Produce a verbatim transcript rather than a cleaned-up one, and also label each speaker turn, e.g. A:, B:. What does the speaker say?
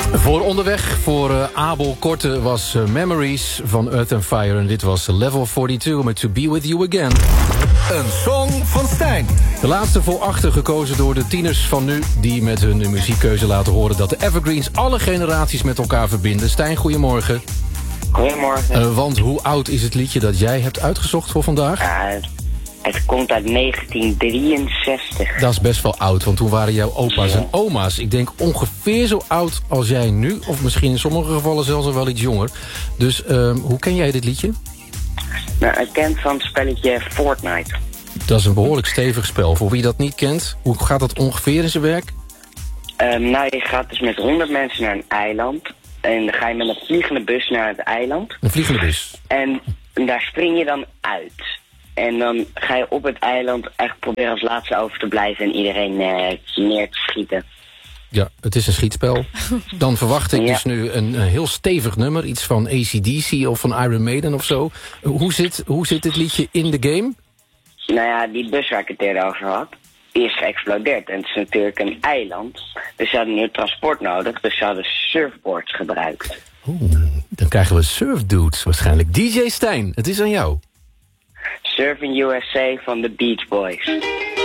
A: Voor onderweg voor uh, Abel Korte was uh, Memories van Earth and Fire. En dit was Level tweeënveertig met To Be With You Again.
B: Een song van Stijn.
A: De laatste voor achter gekozen door de tieners van nu, die met hun muziekkeuze laten horen dat de Evergreens alle generaties met elkaar verbinden. Stijn, goedemorgen.
C: Goedemorgen.
A: Uh, want hoe oud is het liedje dat jij hebt uitgezocht voor vandaag?
C: Uh, het komt uit negentien drieënzestig.
A: Dat is best wel oud, want toen waren jouw opa's en oma's. Ik denk ongeveer zo oud als jij nu, of misschien in sommige gevallen zelfs al wel iets jonger. Dus uh, hoe ken jij dit liedje?
C: Nou, ik ken van het spelletje Fortnite.
A: Dat is een behoorlijk stevig spel. Voor wie dat niet kent, hoe gaat dat ongeveer in zijn werk?
C: Uh, nou, je gaat dus met honderd mensen naar een eiland. En dan ga je met een vliegende bus naar het eiland.
A: Een vliegende bus?
C: En daar spring je dan uit. En dan ga je op het eiland echt proberen als laatste over te blijven en iedereen uh, neer te schieten.
A: Ja, het is een schietspel. Dan verwacht ik
C: ja.
A: dus nu een, een heel stevig nummer. Iets van A C D C of van Iron Maiden of zo. Hoe zit, hoe zit dit liedje in de game?
C: Nou ja, die bus waar ik het eerder over had, die is geëxplodeerd. En het is natuurlijk een eiland. Dus ze hadden nu transport nodig, dus ze hadden surfboards gebruikt.
A: Oeh, dan krijgen we surfdudes waarschijnlijk. D J Stijn, het is aan jou.
C: Surfing U S A van de Beach Boys.